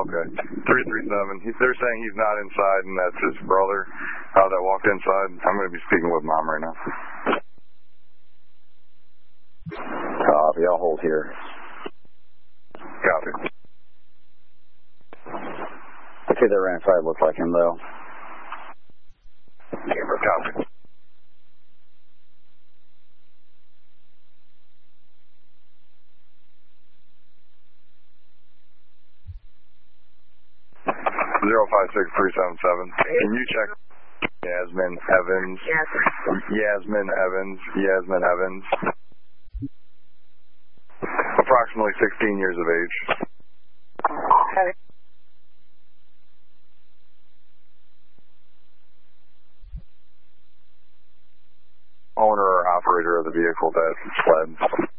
okay. 337. They're saying he's not inside, and that's his brother that walked inside. I'm going to be speaking with Mom right now. Copy. I'll hold here. Copy. I see that ran inside. Looks like him, though. Copy. Zero 56377. Can you check Yasmin Evans? Yasmin Evans. Approximately 16 years of age. Okay. Owner or operator of the vehicle that fled.